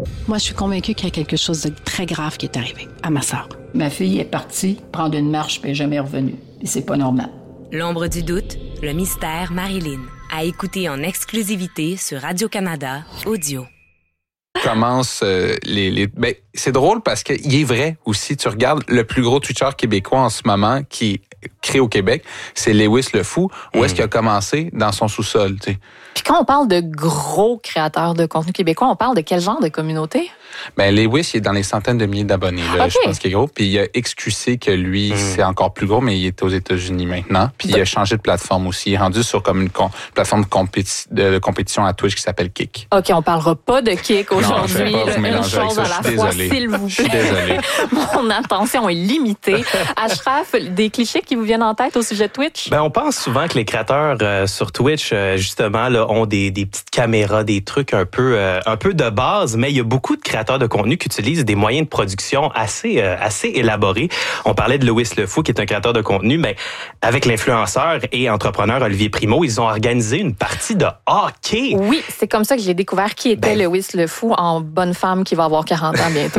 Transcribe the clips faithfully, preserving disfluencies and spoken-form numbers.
Moi, je suis convaincue qu'il y a quelque chose de très grave qui est arrivé à ma sœur. Ma fille est partie prendre une marche puis elle n'est jamais revenue. Et c'est pas normal. L'ombre du doute, le mystère Marilyn. À écouter en exclusivité sur Radio-Canada Audio. Commence euh, les, les ben, c'est drôle parce que il est vrai aussi. Tu regardes le plus gros Twitcher québécois en ce moment qui est créé au Québec, c'est Lewis le Fou. Où mmh. est-ce qu'il a commencé? Dans son sous-sol, tu sais. Puis quand on parle de gros créateurs de contenu québécois, on parle de quel genre de communauté? Ben Lewis, il est dans les centaines de milliers d'abonnés. Là, okay. Je pense qu'il est gros. Puis il y a X Q C que lui, mmh. c'est encore plus gros, mais il est aux États-Unis maintenant. Puis il a changé de plateforme aussi. Il est rendu sur comme une con- plateforme de, compéti- de compétition à Twitch qui s'appelle Kick. OK, on parlera pas de Kick aujourd'hui. Non, je vais pas une chose à la fois, s'il vous plaît. Je suis désolé. Mon attention est limitée. Ashraf, des clichés qui vous viennent en tête au sujet de Twitch? Ben, on pense souvent que les créateurs euh, sur Twitch, euh, justement, là, ont des, des petites caméras, des trucs un peu, euh, un peu de base, mais il y a beaucoup de créateurs de contenu qui utilisent des moyens de production assez, euh, assez élaborés. On parlait de Lewis le Fou, qui est un créateur de contenu, mais avec l'influenceur et entrepreneur Olivier Primo, ils ont organisé une partie de hockey. Oui, c'est comme ça que j'ai découvert qui était ben, Lewis le Fou en bonne femme qui va avoir quarante ans bientôt.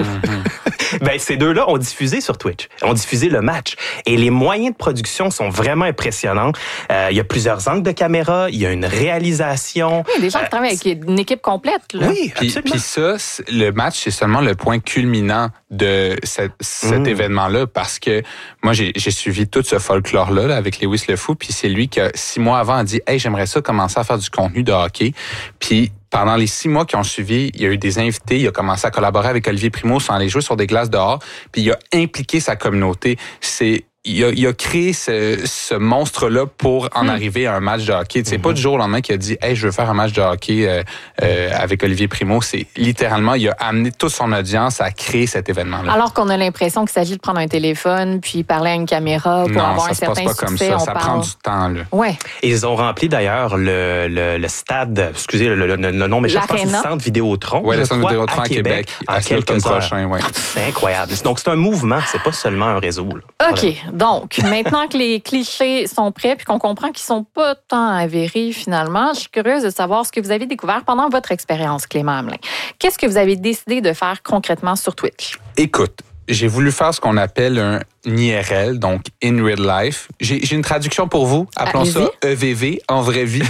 Ben, ces deux-là ont diffusé sur Twitch, ont diffusé le match. Et les moyens de production sont vraiment impressionnants. Euh, il y a plusieurs angles de caméra, il y a une réalisation. Oui, des gens qui euh, travaillent avec une équipe complète. Là. Oui, puis, puis ça, le match, c'est seulement le point culminant de cette, cet mmh. événement-là, parce que moi, j'ai, j'ai suivi tout ce folklore-là là, avec Lewis le Fou, puis c'est lui qui, six mois avant, a dit « Hey, j'aimerais ça commencer à faire du contenu de hockey. » Puis pendant les six mois qui ont suivi, il y a eu des invités, il a commencé à collaborer avec Olivier Primo sans aller jouer sur des glaces dehors, puis il a impliqué sa communauté. C'est Il a, il a créé ce, ce monstre-là pour en mmh. arriver à un match de hockey. C'est mmh. pas du jour au lendemain qu'il a dit « Hey, je veux faire un match de hockey euh, euh, avec Olivier Primo ». C'est littéralement, il a amené toute son audience à créer cet événement-là. Alors qu'on a l'impression qu'il s'agit de prendre un téléphone puis parler à une caméra pour non, avoir un Non, certain ça se passe pas succès. comme ça. On ça parle... prend du temps, là. Ouais. Et ils ont rempli d'ailleurs le, le, le stade, excusez le, le, le nom, mais je pense que c'est le centre Vidéotron. Oui, le centre Vidéotron à, à Québec, Québec en quelques prochain, ouais. C'est incroyable. Donc, c'est un mouvement, c'est pas seulement un réseau. Là. OK. Voilà. Donc, maintenant que les clichés sont prêts puis qu'on comprend qu'ils sont pas tant avérés finalement, je suis curieuse de savoir ce que vous avez découvert pendant votre expérience, Clément Hamelin. Qu'est-ce que vous avez décidé de faire concrètement sur Twitch? Écoute, j'ai voulu faire ce qu'on appelle un I R L, donc in real life. J'ai, j'ai une traduction pour vous. Appelons Allez-y. ça E V V, en vraie vie.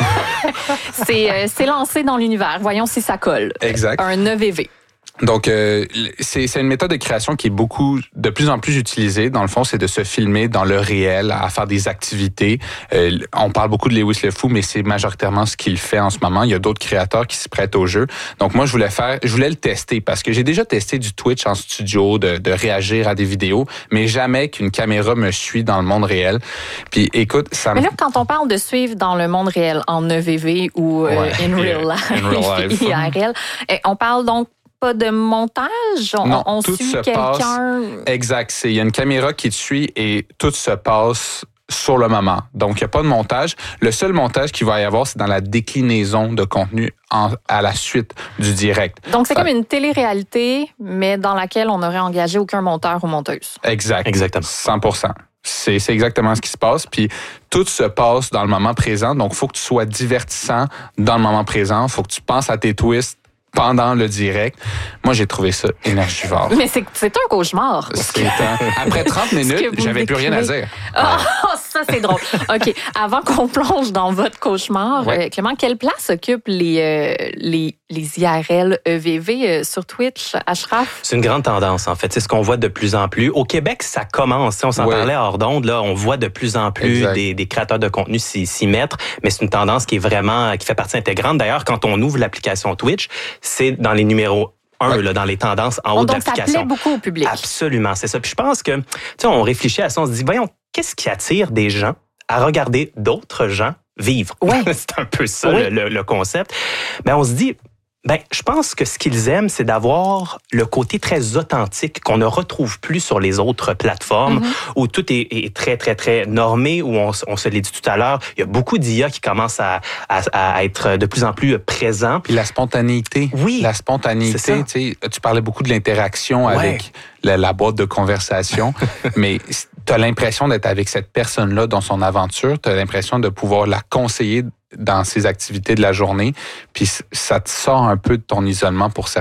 c'est, euh, c'est lancé dans l'univers. Voyons si ça colle. Exact. Un E V V. Donc, euh, c'est, c'est une méthode de création qui est beaucoup, de plus en plus utilisée. Dans le fond, c'est de se filmer dans le réel, à faire des activités. Euh, on parle beaucoup de Lewis le Fou, mais c'est majoritairement ce qu'il fait en ce moment. Il y a d'autres créateurs qui se prêtent au jeu. Donc, moi, je voulais faire, je voulais le tester parce que j'ai déjà testé du Twitch en studio, de, de réagir à des vidéos, mais jamais qu'une caméra me suit dans le monde réel. Puis, écoute, ça. Mais là, quand on parle de suivre dans le monde réel, en E V V ou euh, ouais, in real life, in real life. I R L, on parle donc pas de montage? On, non, on tout suit se quelqu'un? Passe, exact. C'est, il y a une caméra qui te suit et tout se passe sur le moment. Donc, il n'y a pas de montage. Le seul montage qu'il va y avoir, c'est dans la déclinaison de contenu en, à la suite du direct. Donc, c'est euh, comme une télé-réalité, mais dans laquelle on n'aurait engagé aucun monteur ou monteuse. Exact. Exactement. cent pour cent. C'est, c'est exactement ce qui se passe. Puis tout se passe dans le moment présent. Donc, il faut que tu sois divertissant dans le moment présent. Il faut que tu penses à tes twists pendant le direct. Moi, j'ai trouvé ça énergivore. Mais c'est, c'est un cauchemar. C'est un... Après trente minutes, j'avais plus rien à dire. Oh, ça, c'est drôle. OK. Avant qu'on plonge dans votre cauchemar, ouais. euh, Clément, quelle place occupent les, euh, les, les I R L E V V euh, sur Twitch, Ashraf? C'est une grande tendance, en fait. C'est ce qu'on voit de plus en plus. Au Québec, ça commence. On s'en ouais. parlait hors d'onde. Là, on voit de plus en plus des, des créateurs de contenu s'y, s'y mettre. Mais c'est une tendance qui est vraiment, qui fait partie intégrante. D'ailleurs, quand on ouvre l'application Twitch, c'est dans les numéros un, ouais. là, dans les tendances en haut de l'application. Donc, ça plaît beaucoup au public. Absolument, c'est ça. Puis je pense que, tu sais, on réfléchit à ça, on se dit, voyons, qu'est-ce qui attire des gens à regarder d'autres gens vivre? Ouais. C'est un peu ça, oui. le, le, le concept. Ben, on se dit, ben, je pense que ce qu'ils aiment, c'est d'avoir le côté très authentique qu'on ne retrouve plus sur les autres plateformes mm-hmm. où tout est, est très, très, très normé, où on, on se l'a dit tout à l'heure, il y a beaucoup d'I A qui commencent à, à, à être de plus en plus présents. Puis la spontanéité. Oui. La spontanéité, tu sais, tu parlais beaucoup de l'interaction ouais. avec la, la boîte de conversation, mais tu as l'impression d'être avec cette personne-là dans son aventure, tu as l'impression de pouvoir la conseiller dans ses activités de la journée, puis ça te sort un peu de ton isolement pour certains.